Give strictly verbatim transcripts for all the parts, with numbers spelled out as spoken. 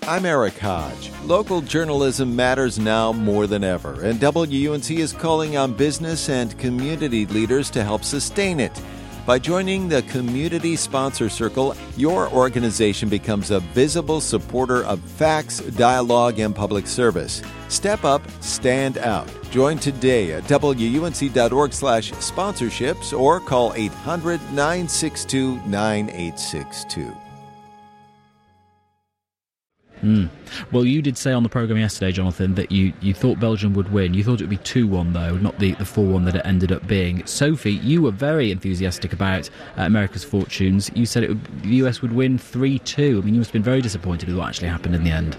I'm Eric Hodge. Local journalism matters now more than ever, and W U N C is calling on business and community leaders to help sustain it. By joining the Community Sponsor Circle, your organization becomes a visible supporter of facts, dialogue, and public service. Step up, stand out. Join today at W U N C dot org slash sponsorships or call eight hundred, nine six two, nine eight six two. Mm. Well, you did say on the programme yesterday, Jonathan, that you, you thought Belgium would win. You thought it would be two one, though, not the, the four one that it ended up being. Sophie, you were very enthusiastic about uh, America's fortunes. You said it would, the U S would win three two. I mean, you must have been very disappointed with what actually happened in the end.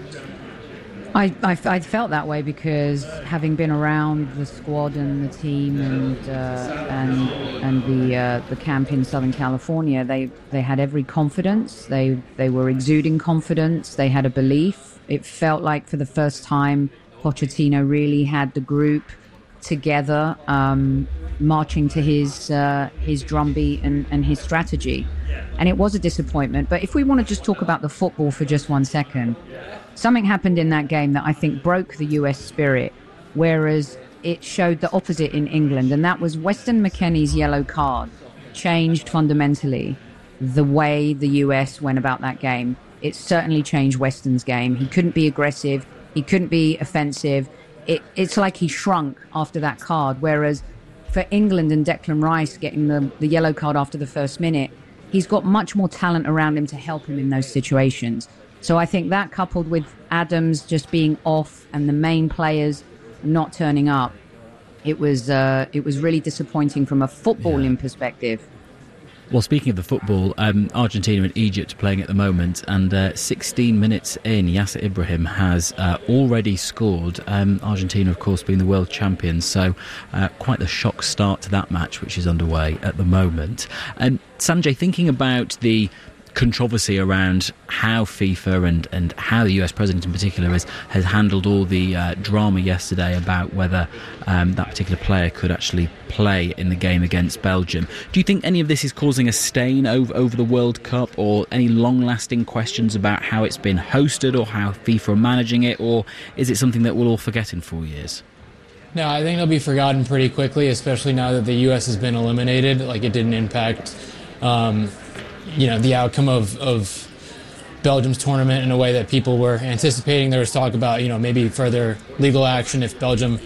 I, I, I felt that way because having been around the squad and the team and uh, and and the uh, the camp in Southern California, they, they had every confidence. They they were exuding confidence. They had a belief. It felt like for the first time, Pochettino really had the group together, um, marching to his uh, his drumbeat and, and his strategy. And it was a disappointment. But if we want to just talk about the football for just one second, something happened in that game that I think broke the U S spirit, whereas it showed the opposite in England, and that was Weston McKennie's yellow card changed fundamentally the way the U S went about that game. It certainly changed Weston's game. He couldn't be aggressive. He couldn't be offensive. It, it's like he shrunk after that card, whereas for England and Declan Rice getting the, the yellow card after the first minute, he's got much more talent around him to help him in those situations. So I think that, coupled with Adams just being off and the main players not turning up, it was uh, it was really disappointing from a footballing yeah. perspective. Well, speaking of the football, um, Argentina and Egypt are playing at the moment, and uh, sixteen minutes in, Yasser Ibrahim has uh, already scored. Um, Argentina, of course, being the world champions, so uh, quite the shock start to that match, which is underway at the moment. And Sanjay, thinking about the controversy around how FIFA and, and how the U S president in particular has, has handled all the uh, drama yesterday about whether um, that particular player could actually play in the game against Belgium. Do you think any of this is causing a stain over, over the World Cup, or any long-lasting questions about how it's been hosted or how FIFA are managing it, or is it something that we'll all forget in four years? No, I think it'll be forgotten pretty quickly, especially now that the U S has been eliminated. Like, it didn't impact um, you know, the outcome of, of Belgium's tournament in a way that people were anticipating. There was talk about, you know, maybe further legal action if Belgium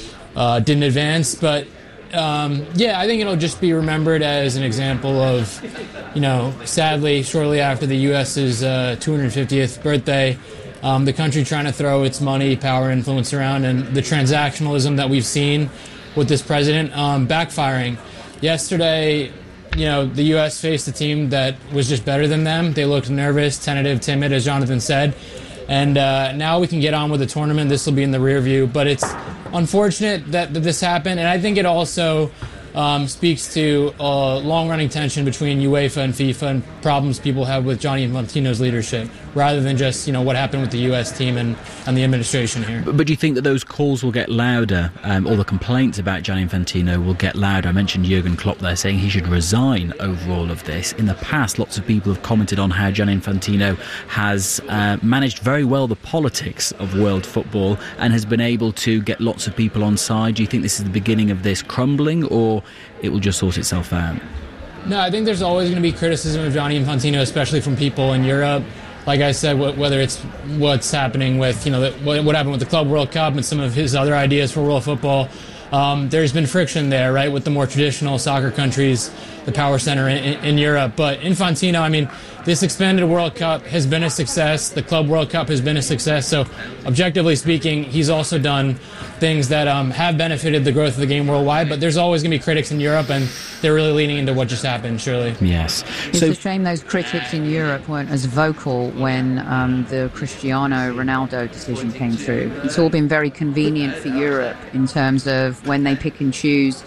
uh, didn't advance. But, um, yeah, I think it'll just be remembered as an example of, you know, sadly, shortly after the U S's uh, two hundred fiftieth birthday, um, the country trying to throw its money, power, influence around, and the transactionalism that we've seen with this president um, backfiring. Yesterday, you know, the U S faced a team that was just better than them. They looked nervous, tentative, timid, as Jonathan said. And uh, now we can get on with the tournament. This will be in the rear view. But it's unfortunate that, that this happened. And I think it also um, speaks to a long-running tension between UEFA and FIFA and problems people have with Gianni Infantino's leadership, rather than just, you know, what happened with the U S team and, and the administration here. But, but do you think that those calls will get louder, um, or the complaints about Gianni Infantino will get louder? I mentioned Jurgen Klopp there saying he should resign over all of this. In the past, lots of people have commented on how Gianni Infantino has uh, managed very well the politics of world football and has been able to get lots of people on side. Do you think this is the beginning of this crumbling, or it will just sort itself out? No, I think there's always going to be criticism of Gianni Infantino, especially from people in Europe. Like I said, whether it's what's happening with, you know, what happened with the Club World Cup and some of his other ideas for world football, um, there's been friction there, right, with the more traditional soccer countries, the power center in, in Europe. But Infantino, I mean, this expanded World Cup has been a success. The Club World Cup has been a success. So, objectively speaking, he's also done things that um, have benefited the growth of the game worldwide. But there's always going to be critics in Europe, and they're really leaning into what just happened, surely. Yes. It's so, a shame those critics in Europe weren't as vocal when um, the Cristiano Ronaldo decision came through. It's all been very convenient for Europe in terms of when they pick and choose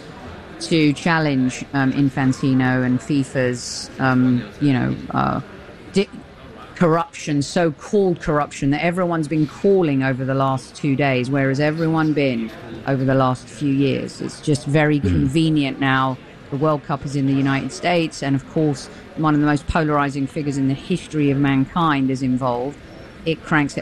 to challenge um, Infantino and FIFA's, um, you know, uh, di- corruption, so-called corruption that everyone's been calling over the last two days, whereas everyone been over the last few years. It's just very mm. convenient now. The World Cup is in the United States, and of course, one of the most polarizing figures in the history of mankind is involved. It cranks it